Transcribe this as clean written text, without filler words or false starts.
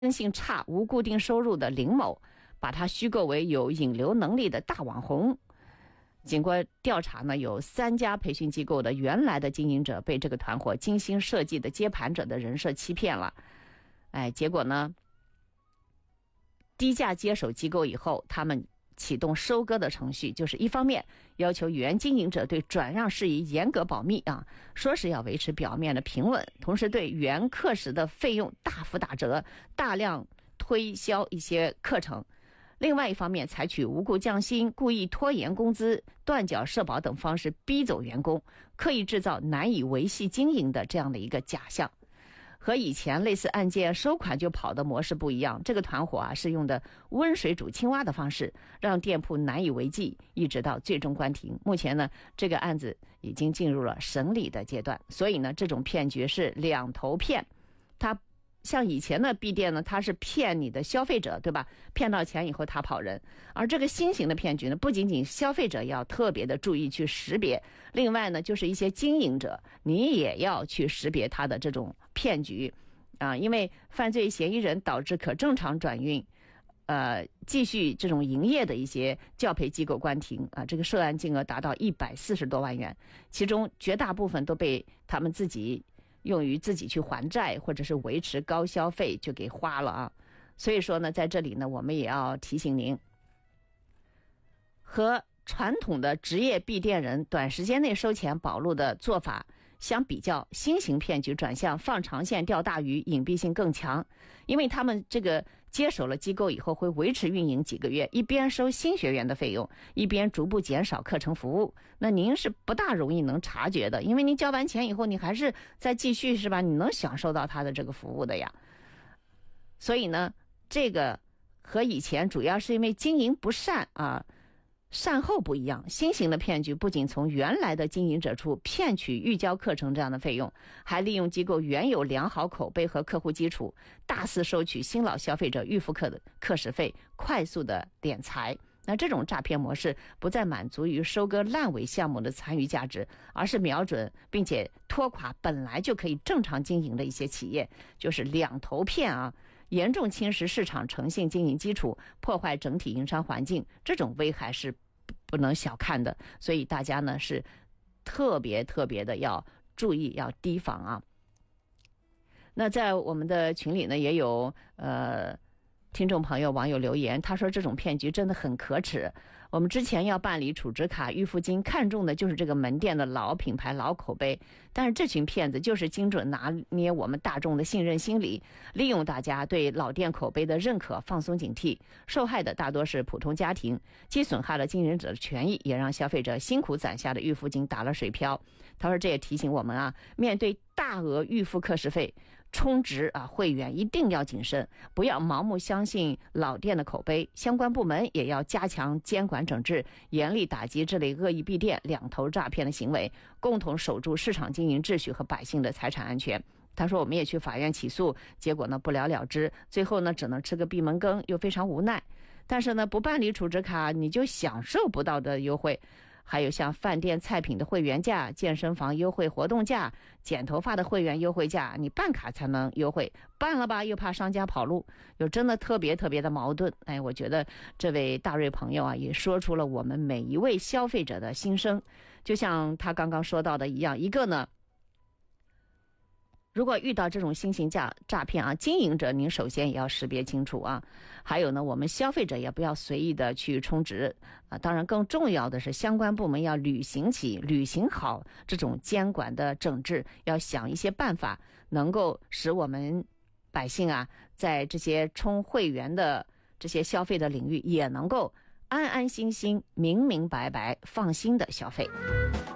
性差、无固定收入的林某，把他虚构为有引流能力的大网红。经过调查呢，有3家培训机构的原来的经营者被这个团伙精心设计的接盘者的人设欺骗了。结果呢，低价接手机构以后，他们启动收割的程序，就是一方面要求原经营者对转让事宜严格保密啊，说是要维持表面的平稳，同时对原课时的费用大幅打折，大量推销一些课程。另外一方面，采取无故降薪、故意拖延工资、断缴社保等方式逼走员工，刻意制造难以维系经营的这样的一个假象。和以前类似案件收款就跑的模式不一样，这个团伙是用的温水煮青蛙的方式，让店铺难以为继，一直到最终关停。目前呢，这个案子已经进入了审理的阶段，所以呢，这种骗局是两头骗。它像以前的闭店呢，它是骗你的消费者，对吧？骗到钱以后他跑人。而这个新型的骗局呢，不仅仅消费者要特别的注意去识别，另外呢，就是一些经营者，你也要去识别他的这种骗局因为犯罪嫌疑人导致可正常转运继续这种营业的一些教培机构关停这个涉案金额达到140多万元，其中绝大部分都被他们自己用于自己去还债或者是维持高消费就给花了所以说呢，在这里呢，我们也要提醒您，和传统的职业闭店人短时间内收钱保路的做法相比较，新型骗局转向放长线钓大鱼，隐蔽性更强。因为他们这个接手了机构以后，会维持运营几个月，一边收新学员的费用，一边逐步减少课程服务。那您是不大容易能察觉的，因为您交完钱以后，你还是再继续是吧？你能享受到他的这个服务的呀。所以呢，这个和以前主要是因为经营不善善后不一样，新型的骗局不仅从原来的经营者处骗取预交课程这样的费用，还利用机构原有良好口碑和客户基础，大肆收取新老消费者预付课的课时费，快速的敛财。那这种诈骗模式不再满足于收割烂尾项目的参与价值，而是瞄准并且拖垮本来就可以正常经营的一些企业，就是两头骗严重侵蚀市场诚信经营基础，破坏整体营商环境，这种危害是不能小看的。所以大家呢是特别的要注意，要提防那在我们的群里呢，也有听众朋友网友留言，他说这种骗局真的很可耻。我们之前要办理储值卡预付金，看重的就是这个门店的老品牌老口碑，但是这群骗子就是精准拿捏我们大众的信任心理，利用大家对老店口碑的认可放松警惕，受害的大多是普通家庭，既损害了经营者的权益，也让消费者辛苦攒下的预付金打了水漂。他说这也提醒我们面对大额预付课时费充值会员一定要谨慎，不要盲目相信老店的口碑，相关部门也要加强监管整治，严厉打击这类恶意闭店两头诈骗的行为，共同守住市场经营秩序和百姓的财产安全。他说我们也去法院起诉，结果呢不了了之，最后呢只能吃个闭门羹，又非常无奈。但是呢不办理储值卡你就享受不到的优惠，还有像饭店菜品的会员价、健身房优惠活动价、剪头发的会员优惠价，你办卡才能优惠，办了吧又怕商家跑路，有真的特别的矛盾。我觉得这位大瑞朋友也说出了我们每一位消费者的心声。就像他刚刚说到的一样，一个呢，如果遇到这种新型诈骗经营者您首先也要识别清楚还有呢，我们消费者也不要随意的去充值当然更重要的是相关部门要履行好这种监管的整治，要想一些办法能够使我们百姓在这些充会员的这些消费的领域也能够安安心心明明白白放心的消费。